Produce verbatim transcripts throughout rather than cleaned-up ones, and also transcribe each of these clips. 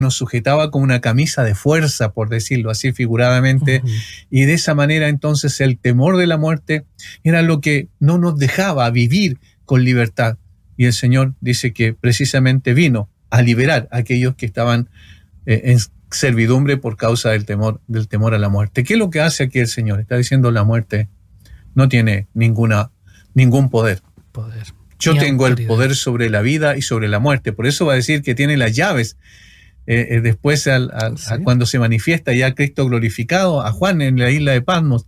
nos sujetaba con una camisa de fuerza, por decirlo así figuradamente, uh-huh. y de esa manera entonces el temor de la muerte era lo que no nos dejaba vivir con libertad. Y el Señor dice que precisamente vino a liberar a aquellos que estaban eh, en servidumbre por causa del temor, del temor a la muerte. ¿Qué es lo que hace aquí el Señor? Está diciendo la muerte no tiene ninguna, ningún poder. poder. Yo tengo autoridad. El poder sobre la vida y sobre la muerte. Por eso va a decir que tiene las llaves. Eh, eh, después, al, al, ¿Sí? a cuando se manifiesta ya Cristo glorificado, a Juan en la isla de Patmos,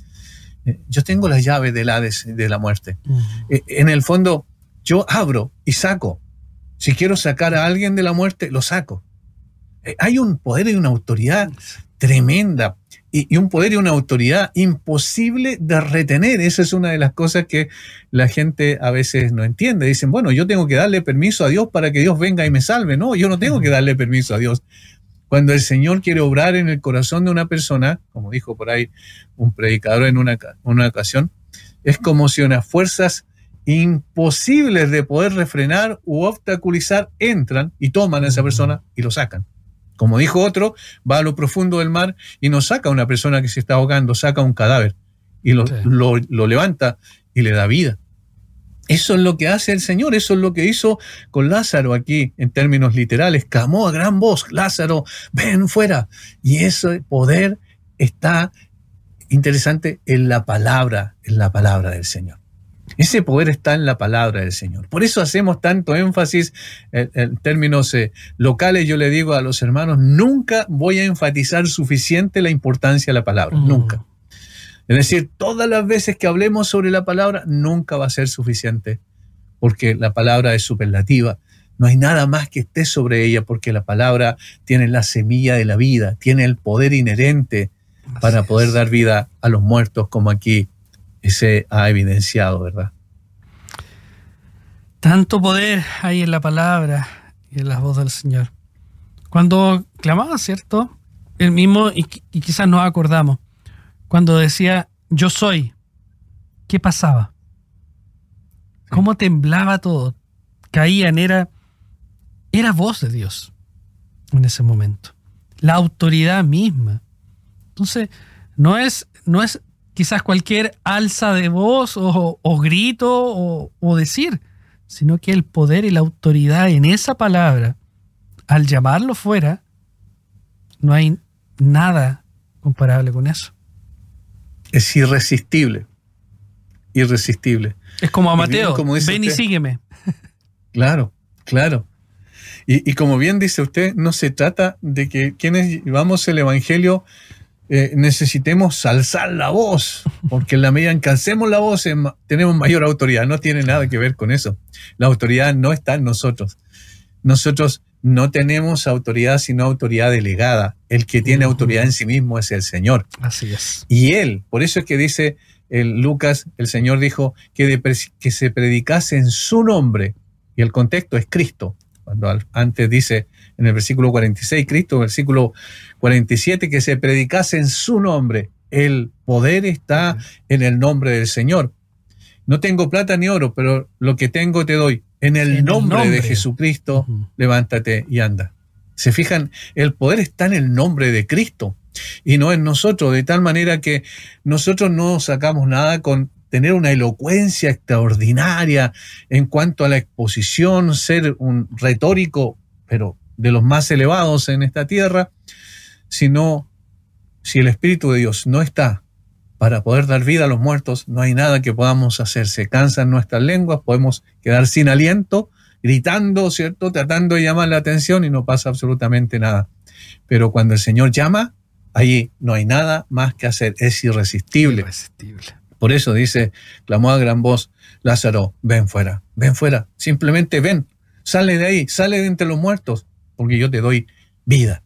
eh, yo tengo las llaves del Hades, de la muerte. Uh-huh. Eh, en el fondo, yo abro y saco. Si quiero sacar a alguien de la muerte, lo saco. Eh, hay un poder y una autoridad tremenda. Y, y un poder y una autoridad imposible de retener. Esa es una de las cosas que la gente a veces no entiende. Dicen, bueno, yo tengo que darle permiso a Dios para que Dios venga y me salve. No, yo no tengo que darle permiso a Dios. Cuando el Señor quiere obrar en el corazón de una persona, como dijo por ahí un predicador en una, una ocasión, es como si unas fuerzas imposibles de poder refrenar u obstaculizar entran y toman a esa persona y lo sacan. Como dijo otro, va a lo profundo del mar y no saca a una persona que se está ahogando, saca un cadáver y lo, sí. lo, lo levanta y le da vida. Eso es lo que hace el Señor, eso es lo que hizo con Lázaro aquí, en términos literales. Clamó a gran voz, Lázaro, ven fuera. Y ese poder está, interesante, en la palabra, en la palabra del Señor. Ese poder está en la palabra del Señor. Por eso hacemos tanto énfasis en, en términos eh, locales. Yo le digo a los hermanos, nunca voy a enfatizar suficiente la importancia de la palabra, mm. nunca. Es decir, todas las veces que hablemos sobre la palabra, nunca va a ser suficiente, porque la palabra es superlativa. No hay nada más que esté sobre ella, porque la palabra tiene la semilla de la vida, tiene el poder inherente Así para es. poder dar vida a los muertos, como aquí se ha evidenciado, ¿verdad? Tanto poder hay en la palabra y en la voz del Señor. Cuando clamaba, ¿cierto? El mismo, y, y quizás nos acordamos, cuando decía, yo soy, ¿qué pasaba? ¿Cómo temblaba todo? Caían, era, era voz de Dios en ese momento. La autoridad misma. Entonces, no es, no es quizás cualquier alza de voz o, o grito o, o decir, sino que el poder y la autoridad en esa palabra, al llamarlo fuera, no hay nada comparable con eso. Es irresistible, irresistible. Es como a Mateo, como ven usted, y sígueme. Claro, claro. Y, y como bien dice usted, no se trata de que quienes llevamos el Evangelio Eh, necesitemos alzar la voz, porque en la medida en que alcemos la voz eh, tenemos mayor autoridad. No tiene nada que ver con eso. La autoridad no está en nosotros. Nosotros no tenemos autoridad, sino autoridad delegada. El que tiene uh-huh. autoridad en sí mismo es el Señor. Así es. Y Él, por eso es que dice el Lucas, el Señor dijo que, de, que se predicase en su nombre, y el contexto es Cristo. Cuando antes dice en el versículo cuarenta y seis, Cristo, versículo cuarenta y siete, que se predicase en su nombre. El poder está en el nombre del Señor. No tengo plata ni oro, pero lo que tengo te doy. En el, en nombre, el nombre de Jesucristo, uh-huh. levántate y anda. ¿Se fijan? El poder está en el nombre de Cristo y no en nosotros, de tal manera que nosotros no sacamos nada con tener una elocuencia extraordinaria en cuanto a la exposición, ser un retórico, pero de los más elevados en esta tierra, sino si el Espíritu de Dios no está para poder dar vida a los muertos, no hay nada que podamos hacer. Se cansan nuestras lenguas, podemos quedar sin aliento, gritando, ¿cierto?, tratando de llamar la atención y no pasa absolutamente nada. Pero cuando el Señor llama, allí no hay nada más que hacer, es irresistible. Irresistible. Por eso dice, clamó a gran voz, Lázaro, ven fuera, ven fuera, simplemente ven, sale de ahí, sale de entre los muertos, porque yo te doy vida.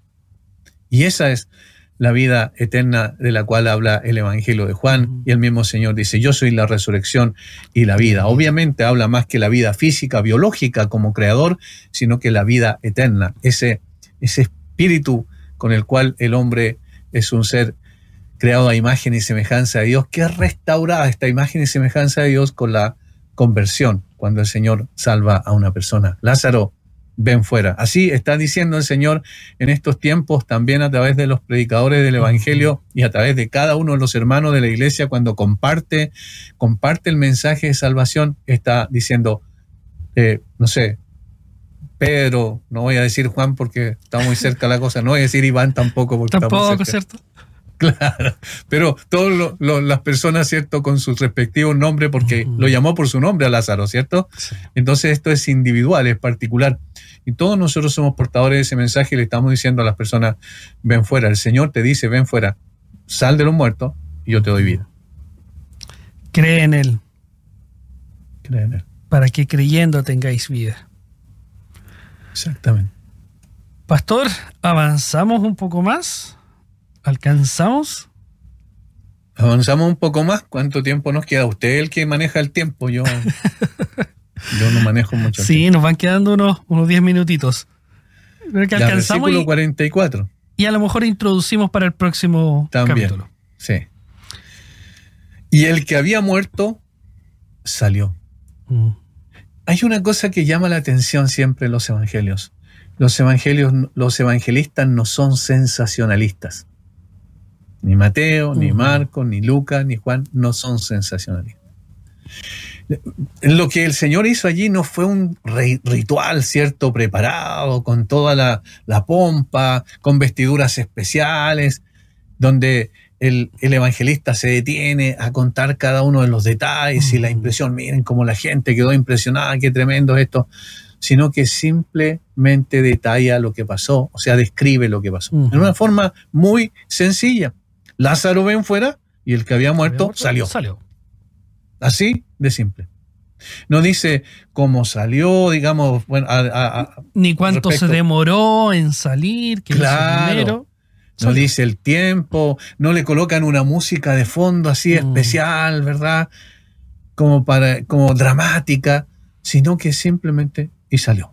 Y esa es la vida eterna de la cual habla el Evangelio de Juan, uh-huh. y el mismo Señor dice, yo soy la resurrección y la vida. Obviamente habla más que la vida física, biológica como creador, sino que la vida eterna, ese, ese espíritu con el cual el hombre es un ser creado a imagen y semejanza de Dios, que es restaurada esta imagen y semejanza de Dios con la conversión, cuando el Señor salva a una persona. Lázaro, ven fuera. Así está diciendo el Señor en estos tiempos, también a través de los predicadores del Evangelio y a través de cada uno de los hermanos de la iglesia, cuando comparte, comparte el mensaje de salvación, está diciendo, eh, no sé, Pedro, no voy a decir Juan porque está muy cerca la cosa, no voy a decir Iván tampoco porque tampoco, está muy cerca. ¿cierto? Claro, pero todas las personas, ¿cierto?, con sus respectivos nombres, porque uh-huh. lo llamó por su nombre a Lázaro, ¿cierto? Sí. Entonces esto es individual, es particular. Y todos nosotros somos portadores de ese mensaje y le estamos diciendo a las personas, ven fuera. El Señor te dice, ven fuera, sal de los muertos y yo te doy vida. Cree en Él. Cree en Él. Para que creyendo tengáis vida. Exactamente. Pastor, ¿avanzamos un poco más? ¿Alcanzamos? Avanzamos un poco más. ¿Cuánto tiempo nos queda? Usted es el que maneja el tiempo. Yo, yo no manejo mucho. Sí, tiempo. Nos van quedando unos, unos diez minutitos. Creo que alcanzamos. Versículo cuarenta y cuatro. Y a lo mejor introducimos para el próximo También, capítulo. Sí. Y el que había muerto salió. Mm. Hay una cosa que llama la atención siempre en los evangelios. Los evangelios, los evangelistas no son sensacionalistas. Ni Mateo, uh-huh. ni Marcos, ni Lucas, ni Juan no son sensacionalistas. Lo que el Señor hizo allí no fue un ritual, ¿cierto?, preparado, con toda la, la pompa, con vestiduras especiales, donde el, el evangelista se detiene a contar cada uno de los detalles uh-huh. y la impresión. Miren cómo la gente quedó impresionada, qué tremendo esto. Sino que simplemente detalla lo que pasó, o sea, describe lo que pasó. Uh-huh. En una forma muy sencilla. Lázaro ven fuera y el que había muerto, había muerto salió. salió. Así de simple. No dice cómo salió, digamos, bueno, a, a, a, ni cuánto respecto. se demoró en salir, que claro, primero. No dice el tiempo, no le colocan una música de fondo así uh-huh. especial, ¿verdad? Como para, como dramática, sino que simplemente y salió.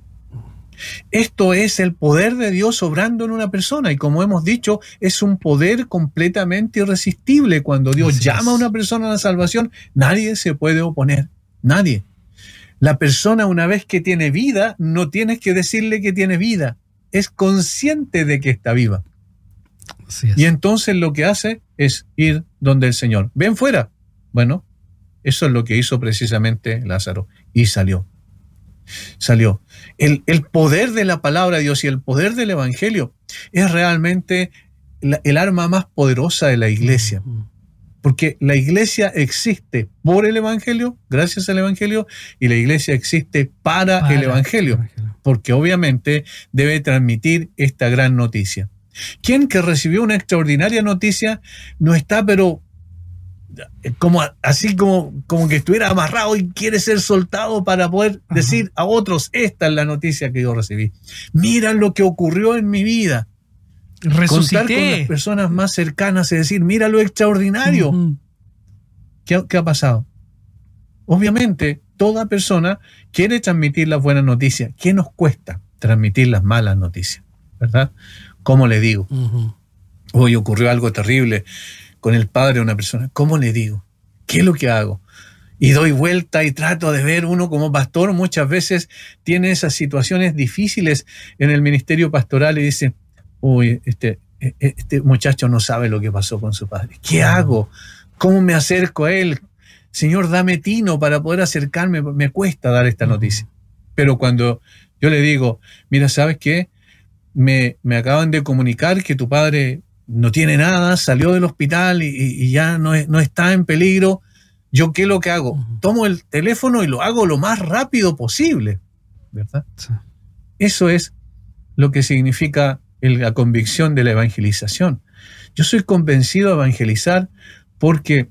Esto es el poder de Dios obrando en una persona y, como hemos dicho, es un poder completamente irresistible. Cuando Dios Así llama es. a una persona a la salvación, nadie se puede oponer, nadie. La persona, una vez que tiene vida, no tienes que decirle que tiene vida, es consciente de que está viva. Así es. Y entonces lo que hace es ir donde el Señor. Ven fuera. Bueno, eso es lo que hizo precisamente Lázaro y salió. Salió. El, el poder de la palabra de Dios y el poder del Evangelio es realmente la, el arma más poderosa de la iglesia. Porque la iglesia existe por el Evangelio, gracias al Evangelio, y la iglesia existe para, para el Evangelio, Evangelio, porque obviamente debe transmitir esta gran noticia. Quien que recibió una extraordinaria noticia no está, pero como así como, como que estuviera amarrado y quiere ser soltado para poder Ajá. decir a otros, esta es la noticia que yo recibí. Mira lo que ocurrió en mi vida. Resucité. Contar con las personas más cercanas y decir, mira lo extraordinario. Uh-huh. ¿Qué, ¿Qué ha pasado? Obviamente, toda persona quiere transmitir las buenas noticias. ¿Qué nos cuesta transmitir las malas noticias? ¿Verdad? ¿Cómo le digo? Uh-huh. Hoy ocurrió algo terrible con el padre de una persona. ¿Cómo le digo? ¿Qué es lo que hago? Y doy vuelta y trato de ver. Uno como pastor muchas veces tiene esas situaciones difíciles en el ministerio pastoral y dice, uy, este, este muchacho no sabe lo que pasó con su padre. ¿Qué hago? ¿Cómo me acerco a él? Señor, dame tino para poder acercarme. Me cuesta dar esta noticia. Pero cuando yo le digo, mira, ¿sabes qué? Me, me acaban de comunicar que tu padre no tiene nada, salió del hospital y, y ya no, es, no está en peligro. ¿Yo qué es lo que hago? Tomo el teléfono y lo hago lo más rápido posible, ¿verdad? Sí. Eso es lo que significa el, la convicción de la evangelización. Yo soy convencido de evangelizar porque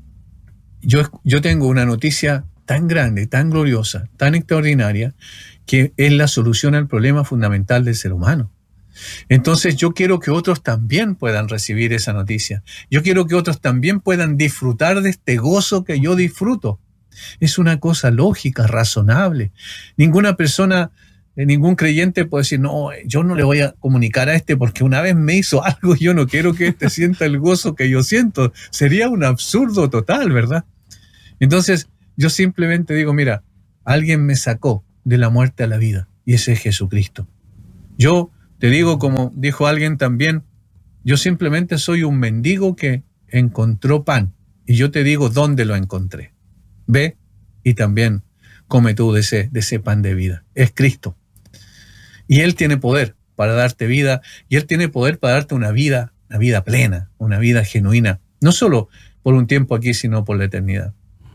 yo, yo tengo una noticia tan grande, tan gloriosa, tan extraordinaria, que es la solución al problema fundamental del ser humano. Entonces yo quiero que otros también puedan recibir esa noticia. Yo quiero que otros también puedan disfrutar de este gozo que yo disfruto. Es una cosa lógica, razonable. Ninguna persona, ningún creyente puede decir, no, yo no le voy a comunicar a este porque una vez me hizo algo y yo no quiero que este sienta el gozo que yo siento. Sería un absurdo total, ¿verdad? Entonces yo simplemente digo, mira, alguien me sacó de la muerte a la vida. y ese es Jesucristo. Yo te digo, como dijo alguien también, yo simplemente soy un mendigo que encontró pan, y yo te digo dónde lo encontré. Ve y también come tú de ese, de ese pan de vida. Es Cristo. Y Él tiene poder para darte vida, y Él tiene poder para darte una vida, una vida plena, una vida genuina, no solo por un tiempo aquí, sino por la eternidad.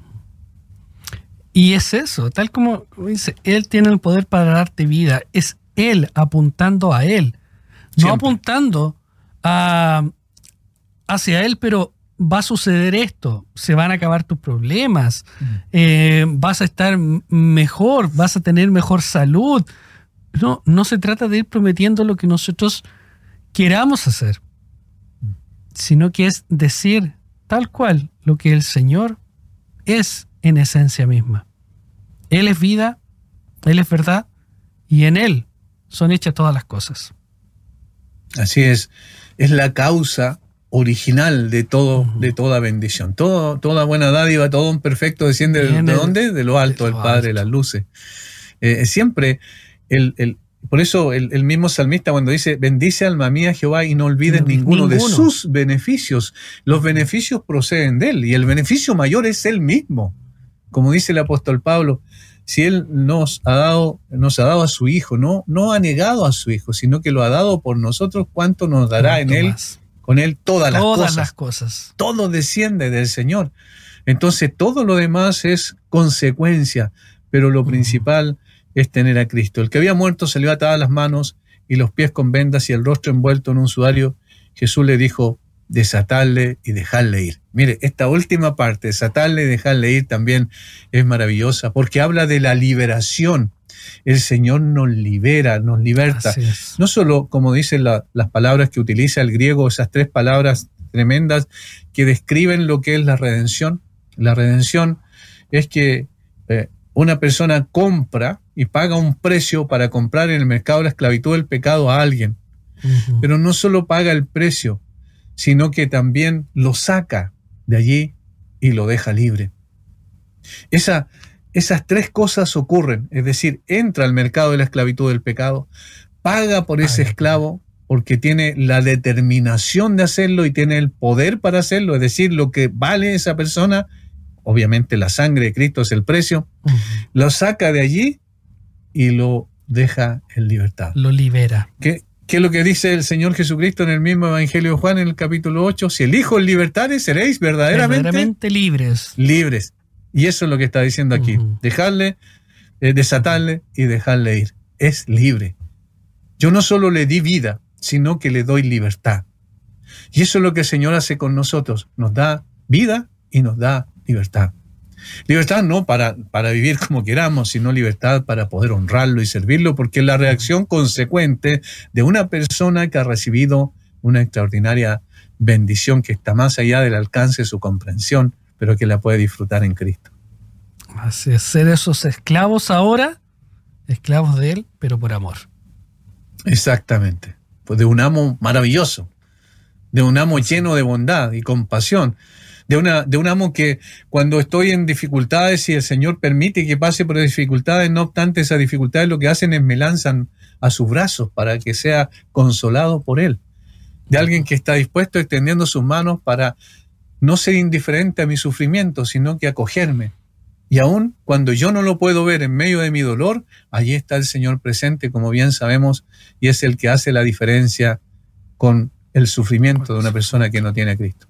Y es eso, tal como, como dice, Él tiene el poder para darte vida. Es Él apuntando a Él, no Siempre. apuntando a, hacia Él, pero va a suceder esto, se van a acabar tus problemas, mm. eh, vas a estar mejor, vas a tener mejor salud. No, no se trata de ir prometiendo lo que nosotros queramos hacer, sino que es decir tal cual lo que el Señor es en esencia misma. Él es vida, Él es verdad, y en Él son hechas todas las cosas. Así es, es la causa original de todo, uh-huh. de toda bendición. Todo, toda buena dádiva, todo un perfecto desciende de, ¿de dónde? De lo alto, del Padre, las luces. Eh, siempre, el, el, por eso el, el mismo salmista cuando dice, bendice alma mía Jehová y no olvides no, ninguno, ninguno de sus beneficios. Los beneficios proceden de Él y el beneficio mayor es Él mismo. Como dice el apóstol Pablo, si Él nos ha dado, nos ha dado a su Hijo, no, no ha negado a su Hijo, sino que lo ha dado por nosotros, ¿cuánto nos dará en Él? Más. Con Él todas las todas cosas. las cosas. Todo desciende del Señor. Entonces todo lo demás es consecuencia, pero lo uh-huh. principal es tener a Cristo. El que había muerto se le atadas las manos y los pies con vendas y el rostro envuelto en un sudario. Jesús le dijo, desatarle y dejarle ir. Mire, esta última parte, desatarle y dejarle ir, también es maravillosa, porque habla de la liberación. El Señor nos libera, nos liberta. No solo, como dicen la, las palabras que utiliza el griego, esas tres palabras tremendas que describen lo que es la redención. La redención es que eh, una persona compra y paga un precio para comprar en el mercado de la esclavitud del pecado a alguien. Uh-huh. Pero no solo paga el precio, sino que también lo saca de allí y lo deja libre. Esa, esas tres cosas ocurren, es decir, entra al mercado de la esclavitud del pecado, paga por ese esclavo porque tiene la determinación de hacerlo y tiene el poder para hacerlo, es decir, lo que vale esa persona, obviamente la sangre de Cristo es el precio, uh-huh. lo saca de allí y lo deja en libertad. Lo libera. ¿Qué? ¿Qué es lo que dice el Señor Jesucristo en el mismo Evangelio de Juan, en el capítulo ocho? Si el Hijo os libertare, seréis verdaderamente, verdaderamente libres. Libres. Y eso es lo que está diciendo aquí. Uh-huh. Dejarle, eh, desatarle y dejarle ir. Es libre. Yo no solo le di vida, sino que le doy libertad. Y eso es lo que el Señor hace con nosotros. Nos da vida y nos da libertad. Libertad no para, para vivir como queramos, sino libertad para poder honrarlo y servirlo, porque es la reacción consecuente de una persona que ha recibido una extraordinaria bendición que está más allá del alcance de su comprensión, pero que la puede disfrutar en Cristo. Así es, ser esos esclavos ahora, esclavos de Él, pero por amor. Exactamente, pues de un amo maravilloso, de un amo lleno de bondad y compasión. De, una, de un amo que cuando estoy en dificultades y el Señor permite que pase por dificultades, no obstante esas dificultades lo que hacen es me lanzan a sus brazos para que sea consolado por Él. De alguien que está dispuesto extendiendo sus manos para no ser indiferente a mi sufrimiento, sino que acogerme. Y aún cuando yo no lo puedo ver en medio de mi dolor, allí está el Señor presente, como bien sabemos, y es el que hace la diferencia con el sufrimiento de una persona que no tiene a Cristo.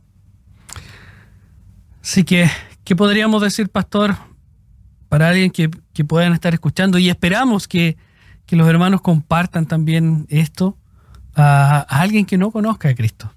Así que, ¿qué podríamos decir, pastor, para alguien que, que puedan estar escuchando? Y esperamos que, que los hermanos compartan también esto a, a alguien que no conozca a Cristo.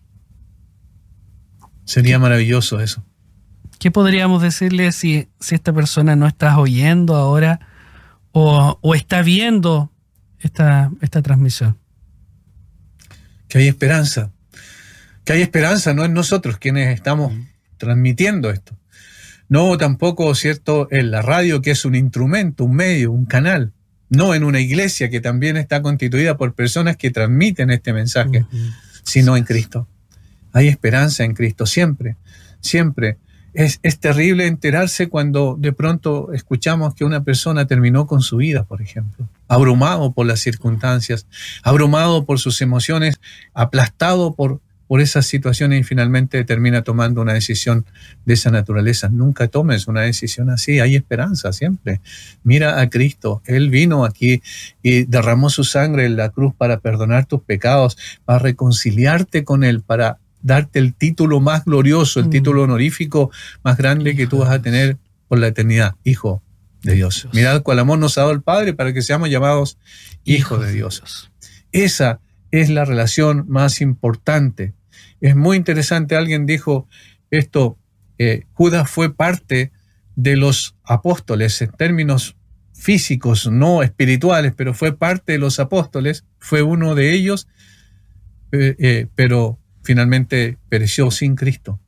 Sería maravilloso eso. ¿Qué podríamos decirle si, si esta persona no está oyendo ahora o, o está viendo esta, esta transmisión? Que hay esperanza. Que hay esperanza, no en nosotros quienes estamos mm. transmitiendo esto. No tampoco, ¿cierto?, en la radio, que es un instrumento, un medio, un canal. No en una iglesia que también está constituida por personas que transmiten este mensaje, uh-huh. sino en Cristo. Hay esperanza en Cristo siempre, siempre. Es, es terrible enterarse cuando de pronto escuchamos que una persona terminó con su vida, por ejemplo, abrumado por las circunstancias, abrumado por sus emociones, aplastado por, por esas situaciones y finalmente termina tomando una decisión de esa naturaleza. Nunca tomes una decisión así, hay esperanza siempre. Mira a Cristo, Él vino aquí y derramó su sangre en la cruz para perdonar tus pecados, para reconciliarte con Él, para darte el título más glorioso, el mm. título honorífico más grande Hijo que tú vas a tener por la eternidad, Hijo de Dios. Dios. Mirad cuál amor nos ha dado el Padre para que seamos llamados hijos de Dios. Dios. Esa es la relación más importante. Es muy interesante, alguien dijo esto, eh, Judas fue parte de los apóstoles en términos físicos, no espirituales, pero fue parte de los apóstoles, fue uno de ellos, eh, eh, pero finalmente pereció sin Cristo.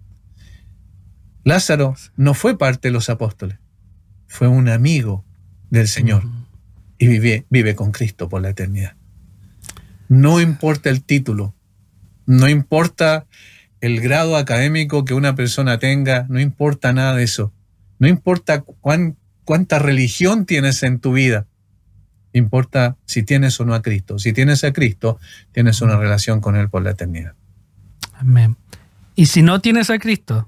Lázaro no fue parte de los apóstoles, fue un amigo del Señor y vive, vive con Cristo por la eternidad. No importa el título, no importa el grado académico que una persona tenga, no importa nada de eso. No importa cuán, cuánta religión tienes en tu vida, importa si tienes o no a Cristo. Si tienes a Cristo, tienes una relación con Él por la eternidad. Amén. Y si no tienes a Cristo,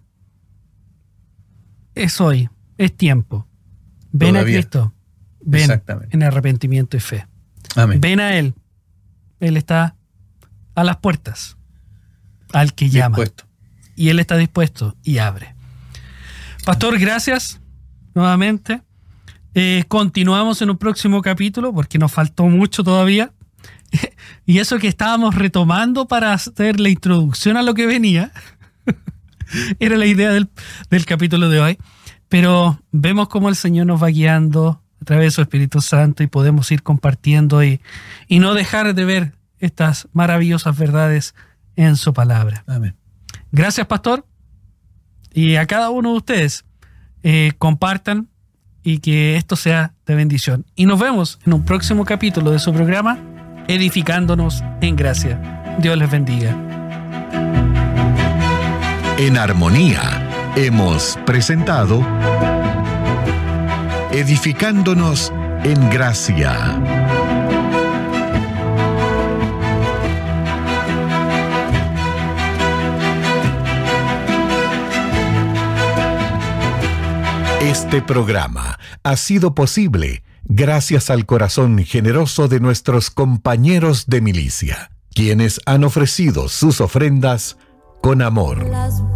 es hoy, es tiempo. Ven Todavía. a Cristo, ven en arrepentimiento y fe. Amén. Ven a Él. Él está a las puertas, al que llama. Dispuesto. Y Él está dispuesto y abre. Pastor, gracias nuevamente. Eh, continuamos en un próximo capítulo porque nos faltó mucho todavía. Y eso que estábamos retomando para hacer la introducción a lo que venía, era la idea del, del capítulo de hoy. Pero vemos cómo el Señor nos va guiando a través de su Espíritu Santo y podemos ir compartiendo y, y no dejar de ver estas maravillosas verdades en su palabra. Amén. Gracias, pastor. Y a cada uno de ustedes, eh, compartan y que esto sea de bendición. Y nos vemos en un próximo capítulo de su programa, Edificándonos en Gracia. Dios les bendiga. En Armonía hemos presentado Edificándonos en Gracia. Este programa ha sido posible gracias al corazón generoso de nuestros compañeros de milicia, quienes han ofrecido sus ofrendas con amor.